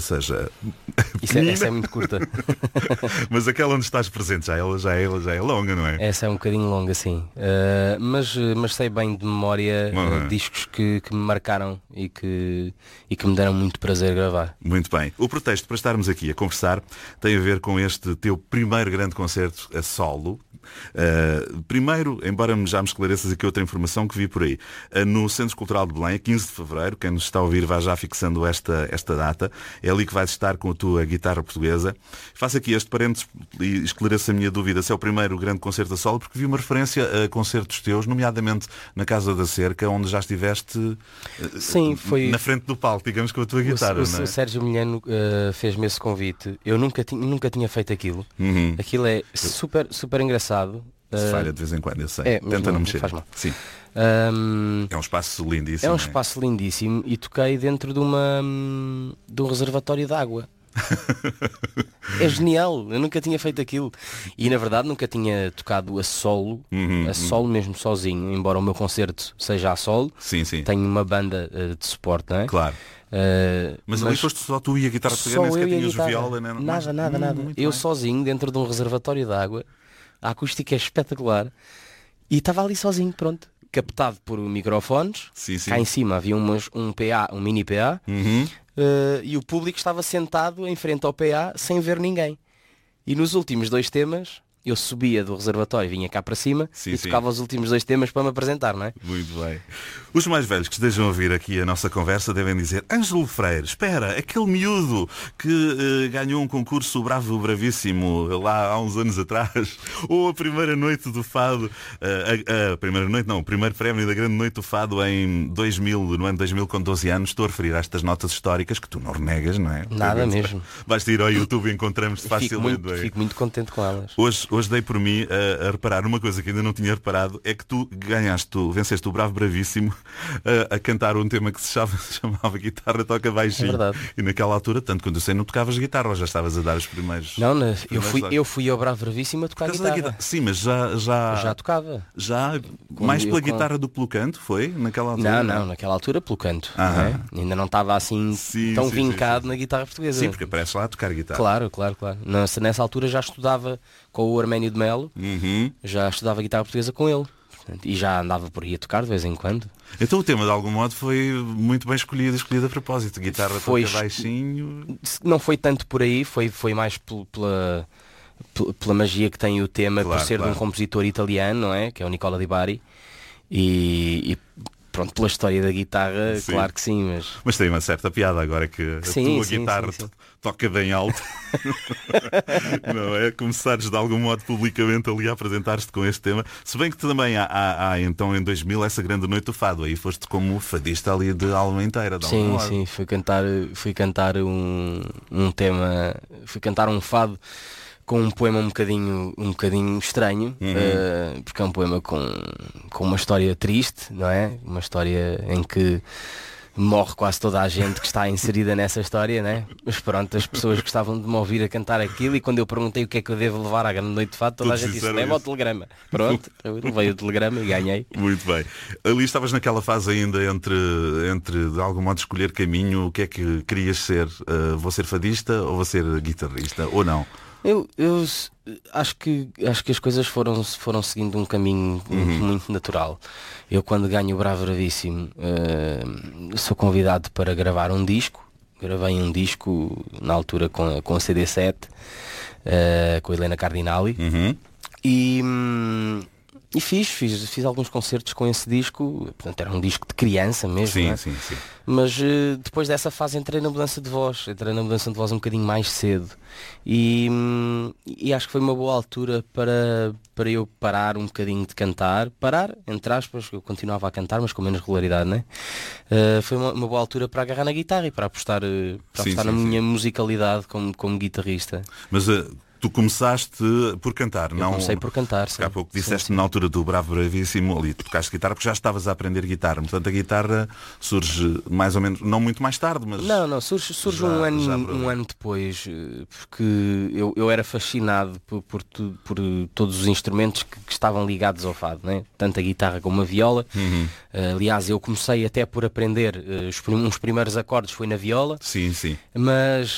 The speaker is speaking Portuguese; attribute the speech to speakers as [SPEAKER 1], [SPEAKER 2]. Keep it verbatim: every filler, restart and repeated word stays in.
[SPEAKER 1] seja,
[SPEAKER 2] Isso é, essa é muito curta.
[SPEAKER 1] mas aquela onde estás presente já é, já é, já é longa, não é?
[SPEAKER 2] Essa é um bocadinho longa, sim. Uh, mas, mas sei bem de memória
[SPEAKER 1] Uhum.
[SPEAKER 2] uh, discos que, que me marcaram e que, e que me deram muito prazer gravar.
[SPEAKER 1] Muito bem. O pretexto para estarmos aqui a conversar tem a ver com este teu primeiro grande concerto a solo. Uh, primeiro, embora já me esclareças aqui outra informação que vi por aí, uh, no Centro Cultural de Belém, a quinze de fevereiro, quem nos está a ouvir vai já fixando esta, esta data, é ali que vais estar com a tua guitarra portuguesa. Faço aqui este parênteses e esclareço a minha dúvida se é o primeiro grande concerto a solo, porque vi uma referência a concertos teus, nomeadamente na Casa da Cerca, onde já estiveste uh,
[SPEAKER 2] Sim, foi...
[SPEAKER 1] na frente do palco, digamos, com a tua guitarra.
[SPEAKER 2] O, o,
[SPEAKER 1] não é?
[SPEAKER 2] o Sérgio Milhano uh, fez-me esse convite. Eu nunca, ti, nunca tinha feito aquilo.
[SPEAKER 1] Uhum.
[SPEAKER 2] Aquilo é super, super engraçado.
[SPEAKER 1] Se falha de vez em quando, eu sei.
[SPEAKER 2] É,
[SPEAKER 1] Tenta não, não mexer.
[SPEAKER 2] Faz mal.
[SPEAKER 1] Sim.
[SPEAKER 2] Um,
[SPEAKER 1] é um espaço lindíssimo.
[SPEAKER 2] É um
[SPEAKER 1] é?
[SPEAKER 2] espaço lindíssimo e toquei dentro de, uma, de um reservatório de água. É genial, eu nunca tinha feito aquilo. E na verdade nunca tinha tocado a solo,
[SPEAKER 1] uhum,
[SPEAKER 2] a solo uhum. mesmo sozinho, embora o meu concerto seja a solo.
[SPEAKER 1] Sim, sim.
[SPEAKER 2] Tenho uma banda uh, de suporte, não é?
[SPEAKER 1] Claro.
[SPEAKER 2] Uh,
[SPEAKER 1] mas, mas ali foste só tu e a guitarra portuguesa, nem sequer tinhas viola, né?
[SPEAKER 2] Nada,
[SPEAKER 1] mas,
[SPEAKER 2] nada,
[SPEAKER 1] hum,
[SPEAKER 2] nada. Eu
[SPEAKER 1] bem.
[SPEAKER 2] sozinho dentro de um reservatório de água. A acústica é espetacular. E estava ali sozinho, pronto. Captado por microfones.
[SPEAKER 1] Sim, sim.
[SPEAKER 2] Cá em cima havia umas, um P A, um mini P A.
[SPEAKER 1] Uhum.
[SPEAKER 2] Uh, e o público estava sentado em frente ao P A sem ver ninguém. E nos últimos dois temas eu subia do reservatório, vinha cá para cima
[SPEAKER 1] sim,
[SPEAKER 2] e
[SPEAKER 1] sim.
[SPEAKER 2] tocava os últimos dois temas para me apresentar, não é?
[SPEAKER 1] Muito bem. Os mais velhos que estejam a ouvir aqui a nossa conversa devem dizer: Ângelo Freire, espera, aquele miúdo que uh, ganhou um concurso bravo bravíssimo lá há uns anos atrás, ou a primeira noite do Fado, uh, a, a primeira noite não, o primeiro prémio da grande noite do Fado em dois mil, no ano dois mil com doze anos. Estou a referir a estas notas históricas que tu não renegas, não é?
[SPEAKER 2] Nada mesmo.
[SPEAKER 1] Basta ir ao YouTube e encontramos-te facilmente.
[SPEAKER 2] Fico muito, fico muito contente com elas.
[SPEAKER 1] Hoje, hoje dei por mim a, a reparar numa coisa que ainda não tinha reparado, é que tu ganhaste, tu venceste o Bravo Bravíssimo a, a cantar um tema que se chamava, se chamava Guitarra Toca Baixinho.
[SPEAKER 2] É verdade.
[SPEAKER 1] E naquela altura, tanto quando eu sei, não tocavas guitarra, ou já estavas a dar os primeiros...
[SPEAKER 2] Não, não
[SPEAKER 1] os
[SPEAKER 2] eu, fui, eu fui ao Bravo Bravíssimo a tocar guitarra.
[SPEAKER 1] guitarra. Sim, mas já... Já,
[SPEAKER 2] já tocava.
[SPEAKER 1] Já
[SPEAKER 2] com
[SPEAKER 1] mais pela
[SPEAKER 2] com...
[SPEAKER 1] guitarra do que pelo canto, foi? Naquela altura?
[SPEAKER 2] Não, não, naquela altura pelo canto. Não é? Ainda não estava assim
[SPEAKER 1] sim,
[SPEAKER 2] tão
[SPEAKER 1] sim,
[SPEAKER 2] vincado
[SPEAKER 1] sim, sim.
[SPEAKER 2] na guitarra portuguesa.
[SPEAKER 1] Sim, porque aparece lá a tocar guitarra.
[SPEAKER 2] Claro, claro, claro. Nessa, nessa altura já estudava com o Arménio de Melo,
[SPEAKER 1] uhum.
[SPEAKER 2] já estudava guitarra portuguesa com ele. E já andava por aí a tocar de vez em quando.
[SPEAKER 1] Então o tema de algum modo foi muito bem escolhido, escolhido a propósito. Guitarra
[SPEAKER 2] foi
[SPEAKER 1] toca baixinho.
[SPEAKER 2] Não foi tanto por aí, foi, foi mais pela, pela, pela magia que tem o tema,
[SPEAKER 1] claro,
[SPEAKER 2] por ser
[SPEAKER 1] claro.
[SPEAKER 2] de um compositor italiano, não é? Que é o Nicola Di Bari. E, e pronto, pela história da guitarra, sim. Claro que sim, mas...
[SPEAKER 1] Mas tem uma certa piada agora que a
[SPEAKER 2] sim,
[SPEAKER 1] tua
[SPEAKER 2] sim,
[SPEAKER 1] guitarra
[SPEAKER 2] sim, sim.
[SPEAKER 1] toca bem alto. Não é? Começares de algum modo publicamente ali a apresentar-te com este tema. Se bem que também há, há, há então em dois mil essa grande noite do fado. Aí foste como fadista ali de alma inteira. De
[SPEAKER 2] sim,
[SPEAKER 1] modo.
[SPEAKER 2] Sim, fui cantar, fui cantar um, um tema, fui cantar um fado com um poema um bocadinho, um bocadinho estranho, uhum. uh, porque é um poema com, com uma história triste, não é? Uma história em que morre quase toda a gente que está inserida nessa história, né? Mas pronto, as pessoas gostavam de me ouvir a cantar aquilo e quando eu perguntei o que é que eu devo levar à grande noite de fado, toda Tudo a gente disse, leva o telegrama. Pronto, eu levei o telegrama e ganhei.
[SPEAKER 1] Muito bem. Ali estavas naquela fase ainda entre, entre de algum modo escolher caminho, o que é que querias ser? Uh, vou ser fadista ou vou ser guitarrista ou não?
[SPEAKER 2] Eu, eu acho que acho que as coisas foram, foram seguindo um caminho uhum. muito, muito natural. Eu quando ganho o Bravo Bravíssimo uh, sou convidado para gravar um disco. Gravei um disco na altura com a, com a C D sete, uh, com a Helena Cardinali.
[SPEAKER 1] Uhum.
[SPEAKER 2] E, hum, e fiz, fiz, fiz alguns concertos com esse disco. Portanto, era um disco de criança mesmo.
[SPEAKER 1] Sim,
[SPEAKER 2] não é?
[SPEAKER 1] sim, sim.
[SPEAKER 2] Mas uh, depois dessa fase entrei na mudança de voz. Entrei na mudança de voz um bocadinho mais cedo. E, hum, e acho que foi uma boa altura para, para eu parar um bocadinho de cantar. Parar, entre aspas, eu continuava a cantar, mas com menos regularidade, né? Uh, foi uma, uma boa altura para agarrar na guitarra e para apostar, uh, para
[SPEAKER 1] sim,
[SPEAKER 2] apostar
[SPEAKER 1] sim,
[SPEAKER 2] na
[SPEAKER 1] sim.
[SPEAKER 2] minha musicalidade como, como guitarrista.
[SPEAKER 1] Mas... Uh... Tu começaste por cantar,
[SPEAKER 2] eu
[SPEAKER 1] não?
[SPEAKER 2] Comecei por cantar, sim.
[SPEAKER 1] Há pouco disseste
[SPEAKER 2] sim, sim.
[SPEAKER 1] na altura do Bravo Bravíssimo, ali tu tocaste guitarra porque já estavas a aprender guitarra. Portanto, a guitarra surge mais ou menos, não muito mais tarde, mas...
[SPEAKER 2] Não, não, surge, surge
[SPEAKER 1] já,
[SPEAKER 2] um, ano,
[SPEAKER 1] já
[SPEAKER 2] um ano depois, porque eu, eu era fascinado por, por, tu, por todos os instrumentos que, que estavam ligados ao fado, né? Tanto a guitarra como a viola.
[SPEAKER 1] Uhum.
[SPEAKER 2] Aliás, eu comecei até por aprender, os, uns primeiros acordes foi na viola.
[SPEAKER 1] Sim, sim.
[SPEAKER 2] Mas